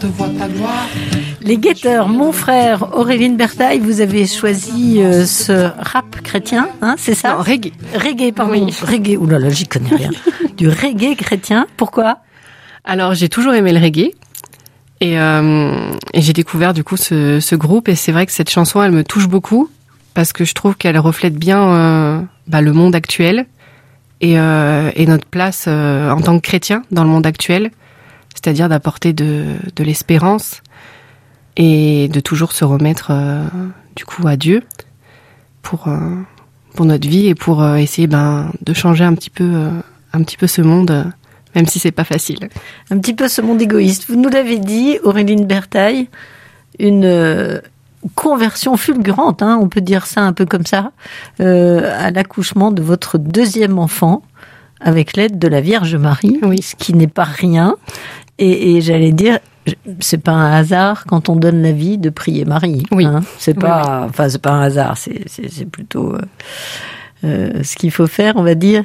te voit ta gloire. Les Guetteurs, mon frère Auréline Bertaille, vous avez choisi ce rap chrétien, hein, c'est ça? Non, reggae. Reggae, pardon. Oui. Reggae, oulala, j'y connais rien. Du reggae chrétien, pourquoi? Alors, j'ai toujours aimé le reggae. Et j'ai découvert du coup ce groupe. Et c'est vrai que cette chanson, elle me touche beaucoup. Parce que je trouve qu'elle reflète bien le monde actuel. Et notre place en tant que chrétien dans le monde actuel. C'est-à-dire d'apporter de l'espérance. Et de toujours se remettre du coup à Dieu pour notre vie et pour essayer de changer un petit peu ce monde, même si c'est pas facile. Un petit peu ce monde égoïste. Vous nous l'avez dit, Auréline Bertaille, une conversion fulgurante, hein, on peut dire ça un peu comme ça, à l'accouchement de votre deuxième enfant avec l'aide de la Vierge Marie, oui. Ce qui n'est pas rien. Et j'allais dire, c'est pas un hasard quand on donne la vie de prier Marie. Oui. Hein. C'est pas, oui. Enfin, c'est pas un hasard. C'est plutôt ce qu'il faut faire, on va dire.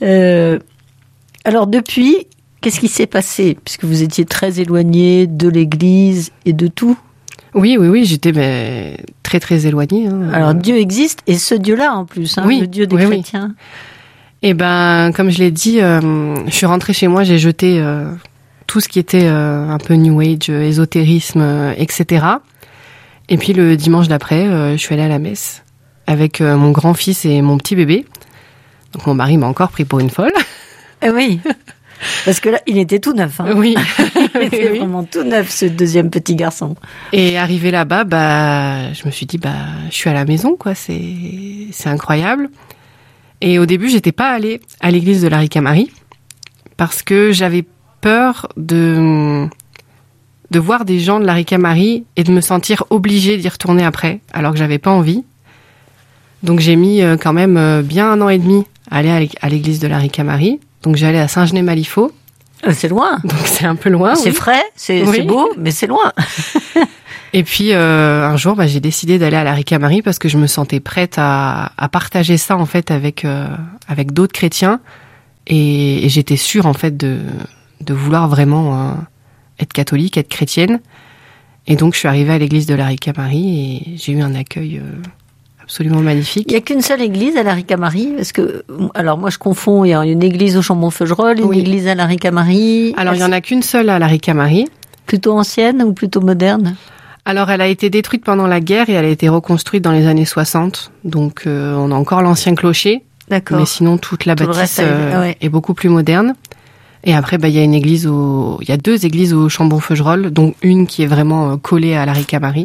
Alors depuis, qu'est-ce qui s'est passé puisque vous étiez très éloigné de l'Église et de tout? Oui, j'étais très très éloignée. Hein. Alors Dieu existe et ce Dieu-là en plus, hein, oui, le Dieu des chrétiens. Et comme je l'ai dit, je suis rentrée chez moi, j'ai jeté tout ce qui était un peu New Age, ésotérisme, etc. Et puis le dimanche d'après, je suis allée à la messe avec mon grand-fils et mon petit bébé. Donc mon mari m'a encore pris pour une folle. Oui, parce que là, il était tout neuf. Hein. Oui. Il était vraiment tout neuf, ce deuxième petit garçon. Et arrivé là-bas, je me suis dit, je suis à la maison, quoi. C'est incroyable. Et au début, j'étais pas allée à l'église de la Ricamarie parce que j'avais peur de voir des gens de la Ricamarie et de me sentir obligée d'y retourner après, alors que j'avais pas envie. Donc j'ai mis quand même bien 1 an et demi à aller à l'église de la Ricamarie. Donc j'allais à Saint-Genès-Malifaux. C'est loin. Donc c'est un peu loin. C'est frais, c'est beau, mais c'est loin. Et puis un jour, j'ai décidé d'aller à la Ricamarie parce que je me sentais prête à partager ça en fait avec d'autres chrétiens et j'étais sûre en fait de vouloir vraiment être catholique, être chrétienne. Et donc je suis arrivée à l'église de la Ricamarie et j'ai eu un accueil absolument magnifique. Il n'y a qu'une seule église à la Ricamarie parce que, alors moi je confonds, il y a une église au Chambon-Feugerolles, une église à la Ricamarie. Alors il n'y en a qu'une seule à la Ricamarie. Plutôt ancienne ou plutôt moderne? Alors elle a été détruite pendant la guerre et elle a été reconstruite dans les années 60. Donc on a encore l'ancien clocher. D'accord. Mais sinon toute la bâtisse est beaucoup plus moderne. Et après, il y a il y a 2 églises au Chambon-Feugerolles, dont une qui est vraiment collée à la Ricamarie.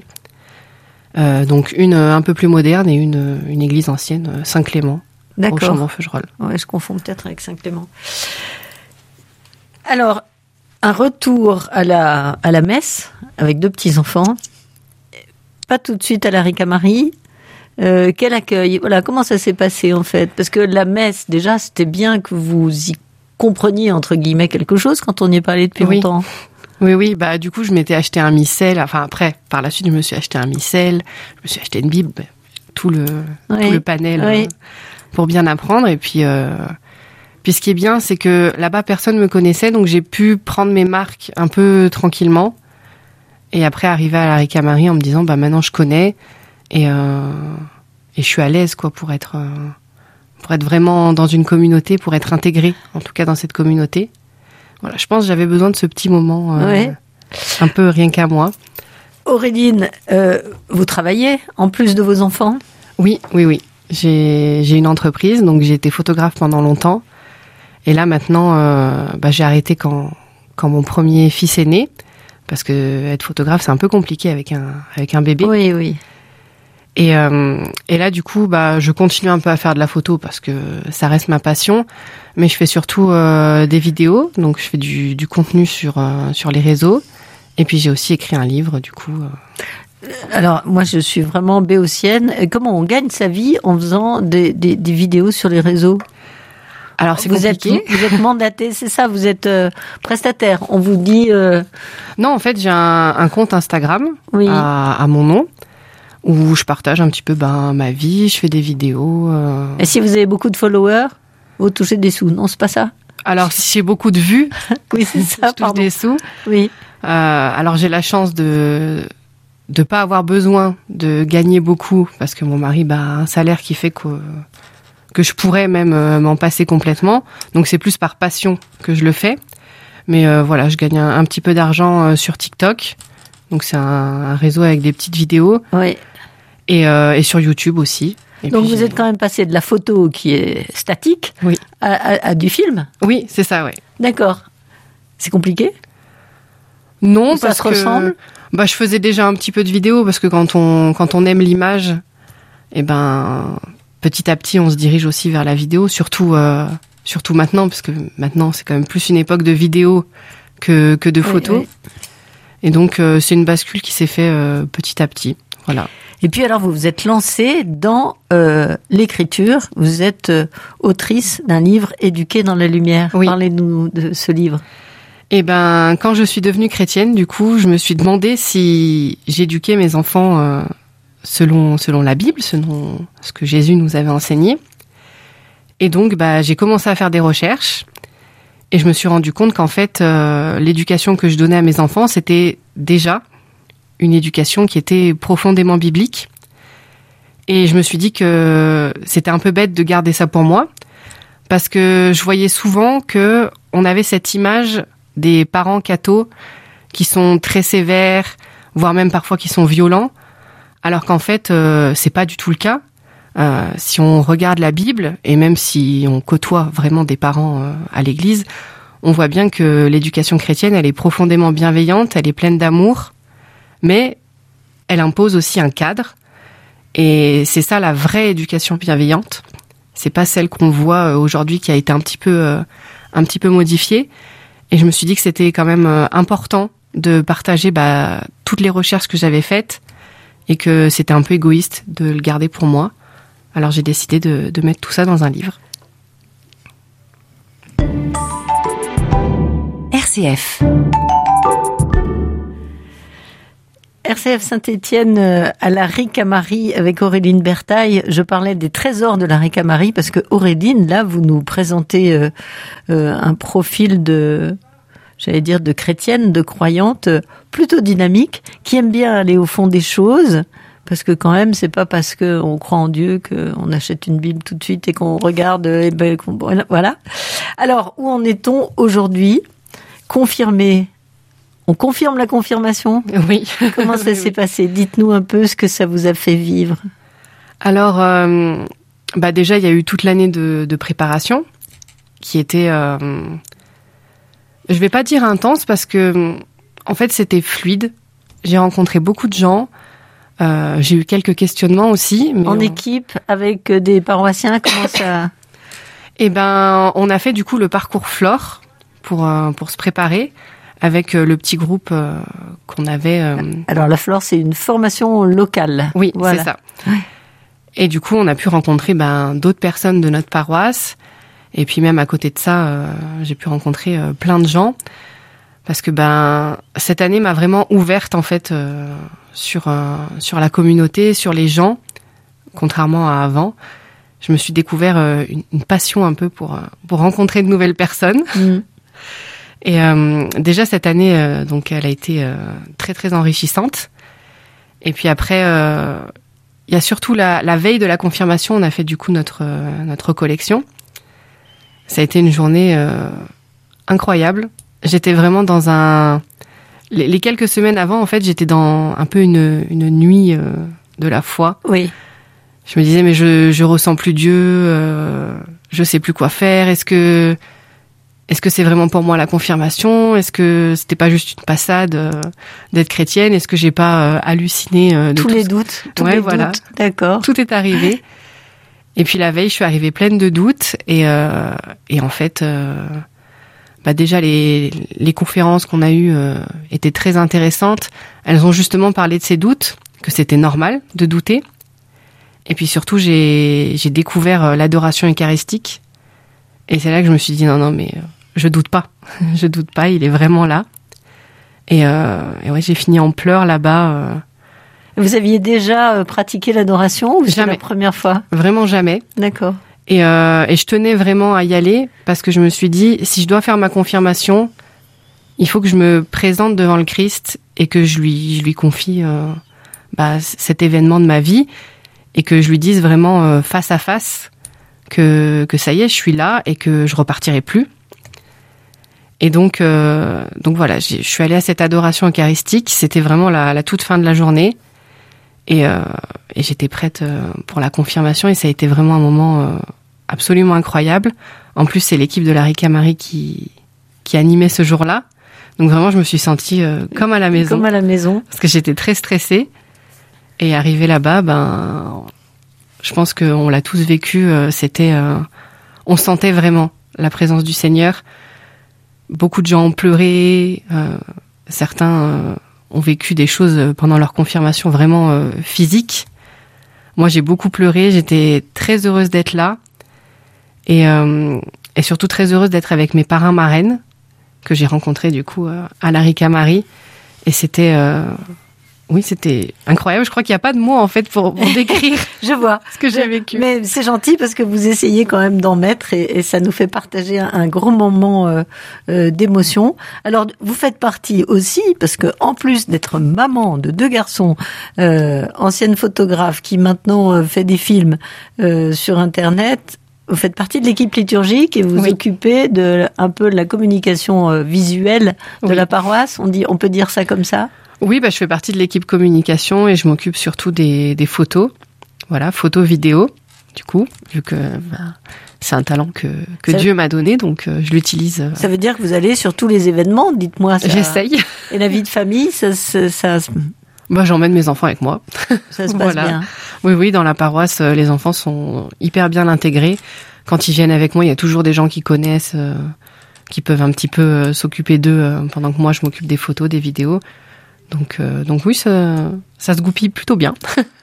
Donc une un peu plus moderne et une église ancienne, Saint-Clément, au Chambon-Feugerolles. Ouais, je confonds peut-être avec Saint-Clément. Alors, un retour à la messe avec 2 petits-enfants. Pas tout de suite à la Ricamarie. Quel accueil? Voilà, comment ça s'est passé en fait? Parce que la messe, déjà, c'était bien que vous y compreniez entre guillemets quelque chose quand on n'y est pas allé depuis longtemps. Oui. Du coup, je m'étais acheté un missel. Enfin, après, par la suite, je me suis acheté un missel. Je me suis acheté une Bible, tout le panel pour bien apprendre. Et puis ce qui est bien, c'est que là-bas, personne me connaissait, donc j'ai pu prendre mes marques un peu tranquillement. Et après, arriver à la Ricamarie en me disant, maintenant, je connais et je suis à l'aise, quoi, pour être vraiment dans une communauté, pour être intégrée, en tout cas dans cette communauté. Voilà, je pense que j'avais besoin de ce petit moment, un peu rien qu'à moi. Auréline, vous travaillez en plus de vos enfants? Oui. J'ai une entreprise, donc j'ai été photographe pendant longtemps. Et là, maintenant, j'ai arrêté quand mon premier fils est né, parce que être photographe, c'est un peu compliqué avec un bébé. Oui. Et là, du coup, je continue un peu à faire de la photo parce que ça reste ma passion. Mais je fais surtout des vidéos. Donc, je fais du contenu sur les réseaux. Et puis, j'ai aussi écrit un livre, du coup. Alors, moi, je suis vraiment béotienne. Comment on gagne sa vie en faisant des vidéos sur les réseaux? Alors, c'est compliqué. Vous êtes mandaté, c'est ça? Vous êtes prestataire. On vous dit... Non, en fait, j'ai un compte Instagram à mon nom, où je partage un petit peu ma vie, je fais des vidéos. Et si vous avez beaucoup de followers, vous touchez des sous, non, c'est pas ça? Alors, si j'ai beaucoup de vues, oui, c'est ça, je touche des sous. Oui. Alors j'ai la chance de pas avoir besoin de gagner beaucoup parce que mon mari a un salaire qui fait que je pourrais même m'en passer complètement. Donc c'est plus par passion que je le fais. Mais voilà, je gagne un petit peu d'argent sur TikTok. Donc c'est un réseau avec des petites vidéos. Oui. Et sur YouTube aussi. Et donc vous êtes quand même passé de la photo qui est statique à du film. Oui, c'est ça, oui. D'accord. C'est compliqué ? Non, ça se ressemble ? Je faisais déjà un petit peu de vidéo parce que quand on aime l'image, petit à petit on se dirige aussi vers la vidéo, surtout maintenant, parce que maintenant c'est quand même plus une époque de vidéo que de photos. Oui. Et donc c'est une bascule qui s'est fait petit à petit. Voilà. Et puis alors vous vous êtes lancée dans l'écriture. Vous êtes autrice d'un livre Éduquer dans la lumière. Oui. Parlez-nous de ce livre. Quand je suis devenue chrétienne, du coup, je me suis demandé si j'éduquais mes enfants selon la Bible, selon ce que Jésus nous avait enseigné. Et donc, j'ai commencé à faire des recherches et je me suis rendu compte qu'en fait, l'éducation que je donnais à mes enfants, c'était déjà une éducation qui était profondément biblique. Et je me suis dit que c'était un peu bête de garder ça pour moi parce que je voyais souvent que on avait cette image des parents cathos qui sont très sévères, voire même parfois qui sont violents, alors qu'en fait, c'est pas du tout le cas. Si on regarde la Bible, et même si on côtoie vraiment des parents à l'église, on voit bien que l'éducation chrétienne, elle est profondément bienveillante, elle est pleine d'amour, mais elle impose aussi un cadre, et c'est ça la vraie éducation bienveillante. C'est pas celle qu'on voit aujourd'hui qui a été un petit peu modifiée. Et je me suis dit que c'était quand même important de partager toutes les recherches que j'avais faites et que c'était un peu égoïste de le garder pour moi. Alors j'ai décidé de mettre tout ça dans un livre. RCF. RCF Saint-Étienne à la Ricamarie avec Auréline Bertaille. Je parlais des trésors de la Ricamarie parce que Auréline, là, vous nous présentez un profil de chrétienne, de croyante, plutôt dynamique, qui aime bien aller au fond des choses. Parce que quand même, c'est pas parce qu'on croit en Dieu qu'on achète une Bible tout de suite et qu'on regarde, voilà. Alors, où en est-on aujourd'hui ? Confirmé. On confirme la confirmation ? Oui. Comment ça s'est passé ? Dites-nous un peu ce que ça vous a fait vivre. Alors, déjà, il y a eu toute l'année de préparation qui était, je vais pas dire intense parce que, en fait, c'était fluide. J'ai rencontré beaucoup de gens. J'ai eu quelques questionnements aussi. Mais en équipe, avec des paroissiens, comment ça... On a fait du coup le parcours Flore pour se préparer. Avec le petit groupe qu'on avait. Alors la Flore, c'est une formation locale. Oui, voilà. C'est ça. Ouais. Et du coup, on a pu rencontrer d'autres personnes de notre paroisse. Et puis même à côté de ça, j'ai pu rencontrer plein de gens. Parce que cette année m'a vraiment ouverte en fait sur la communauté, sur les gens, contrairement à avant. Je me suis découvert une passion un peu pour rencontrer de nouvelles personnes. Mmh. Et déjà cette année, donc elle a été très très enrichissante. Et puis après, il y a surtout la veille de la confirmation, on a fait du coup notre collection. Ça a été une journée incroyable. J'étais vraiment dans les quelques semaines avant, en fait, j'étais dans un peu une nuit de la foi. Oui. Je me disais mais je ressens plus Dieu, je sais plus quoi faire. Est-ce que c'est vraiment pour moi la confirmation ? Est-ce que c'était pas juste une passade d'être chrétienne ? Est-ce que j'ai pas halluciné de tous les doutes. D'accord. Tout est arrivé. Et puis la veille, je suis arrivée pleine de doutes et en fait, déjà les conférences qu'on a eues étaient très intéressantes. Elles ont justement parlé de ces doutes, que c'était normal de douter. Et puis surtout, j'ai découvert l'adoration eucharistique. Et c'est là que je me suis dit non mais je doute pas, il est vraiment là. Et ouais, j'ai fini en pleurs là-bas. Vous aviez déjà pratiqué l'adoration ou c'était la première fois ? Vraiment jamais. D'accord. Et je tenais vraiment à y aller parce que je me suis dit si je dois faire ma confirmation, il faut que je me présente devant le Christ et que je lui confie cet événement de ma vie et que je lui dise vraiment face à face que ça y est, je suis là et que je repartirai plus. Et donc voilà, je suis allée à cette adoration eucharistique. C'était vraiment la toute fin de la journée. Et j'étais prête pour la confirmation. Et ça a été vraiment un moment absolument incroyable. En plus, c'est l'équipe de la Rica Marie qui animait ce jour-là. Donc vraiment, je me suis sentie comme à la maison. Comme à la maison. Parce que j'étais très stressée. Et arrivée là-bas, je pense qu'on l'a tous vécu. On sentait vraiment la présence du Seigneur. Beaucoup de gens ont pleuré. Certains ont vécu des choses pendant leur confirmation vraiment physiques. Moi, j'ai beaucoup pleuré. J'étais très heureuse d'être là. Et surtout très heureuse d'être avec mes parrains marraines que j'ai rencontrés du coup à la Rica Marie. Et c'était incroyable. Je crois qu'il n'y a pas de mots en fait pour décrire Je vois ce que j'ai vécu. Mais c'est gentil parce que vous essayez quand même d'en mettre et ça nous fait partager un grand moment d'émotion. Alors vous faites partie aussi parce que en plus d'être maman de 2 garçons, ancienne photographe qui maintenant fait des films sur Internet. Vous faites partie de l'équipe liturgique et vous occupez un peu de la communication visuelle de la paroisse. On peut dire ça comme ça? Oui, je fais partie de l'équipe communication et je m'occupe surtout des photos. Voilà, photos, vidéos, du coup, vu que c'est un talent que Dieu m'a donné, donc je l'utilise. Ça veut dire que vous allez sur tous les événements, dites-moi ça. J'essaye. Et la vie de famille, ça j'emmène mes enfants avec moi. Ça se passe bien. Oui, dans la paroisse, les enfants sont hyper bien intégrés. Quand ils viennent avec moi, il y a toujours des gens qui connaissent, qui peuvent un petit peu s'occuper d'eux pendant que moi je m'occupe des photos, des vidéos. Donc oui, ça se goupille plutôt bien.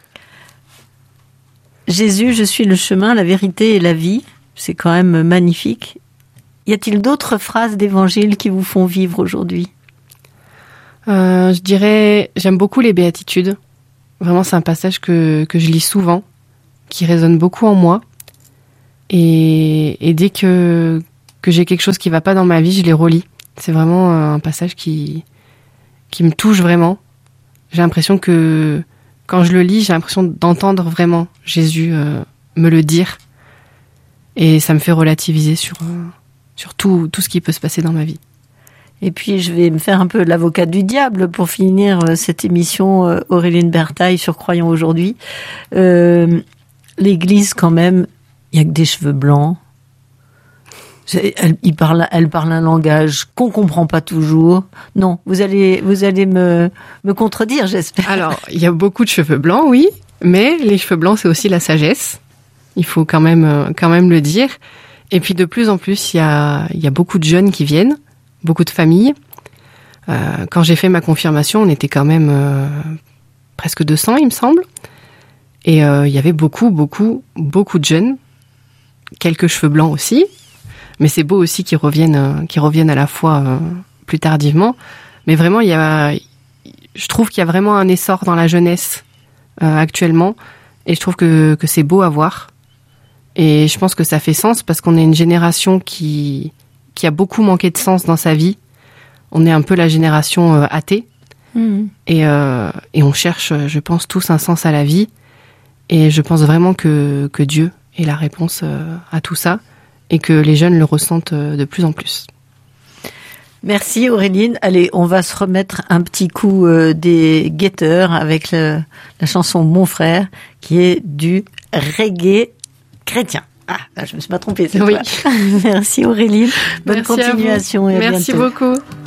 Jésus, je suis le chemin, la vérité et la vie. C'est quand même magnifique. Y a-t-il d'autres phrases d'évangile qui vous font vivre aujourd'hui? Je dirais, j'aime beaucoup les béatitudes. Vraiment, c'est un passage que je lis souvent, qui résonne beaucoup en moi. Et dès que j'ai quelque chose qui va pas dans ma vie, je les relis. C'est vraiment un passage qui me touche vraiment. J'ai l'impression que quand je le lis, j'ai l'impression d'entendre vraiment Jésus me le dire. Et ça me fait relativiser sur tout ce qui peut se passer dans ma vie. Et puis, je vais me faire un peu l'avocat du diable pour finir cette émission Auréline Bertaille sur Croyons aujourd'hui. L'Église, quand même, il n'y a que des cheveux blancs. Elle parle un langage qu'on comprend pas toujours. Non, vous allez me contredire, j'espère. Alors, il y a beaucoup de cheveux blancs, oui, mais les cheveux blancs, c'est aussi la sagesse. Il faut quand même le dire. Et puis, de plus en plus, il y a beaucoup de jeunes qui viennent. Beaucoup de familles. Quand j'ai fait ma confirmation, on était quand même presque 200, il me semble. Et il y avait beaucoup de jeunes. Quelques cheveux blancs aussi. Mais c'est beau aussi qu'ils reviennent à la fois plus tardivement. Mais vraiment, je trouve qu'il y a vraiment un essor dans la jeunesse actuellement. Et je trouve que c'est beau à voir. Et je pense que ça fait sens parce qu'on est une génération qui a beaucoup manqué de sens dans sa vie. On est un peu la génération athée. Et on cherche, je pense, tous un sens à la vie. Et je pense vraiment que Dieu est la réponse à tout ça. Et que les jeunes le ressentent de plus en plus. Merci Auréline. Allez, on va se remettre un petit coup des guetteurs avec la chanson Mon frère, qui est du reggae chrétien. Ah, là, je me suis pas trompée cette fois. Merci Auréline. Bonne continuation et à bientôt. Merci beaucoup.